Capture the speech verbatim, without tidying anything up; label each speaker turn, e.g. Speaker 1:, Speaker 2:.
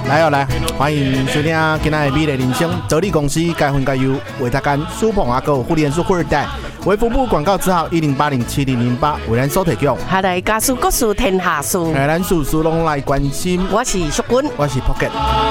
Speaker 1: 来哦来，欢迎收听今仔的美丽人生，助力公司该分该优，为大家苏鹏阿哥互联数富二代，为服务广告字号一零八零七零零八，为咱所提供。
Speaker 2: 下来家事国事天下事，
Speaker 1: 来咱事事拢来关心。
Speaker 2: 我是淑君，
Speaker 1: 我是 Pocket。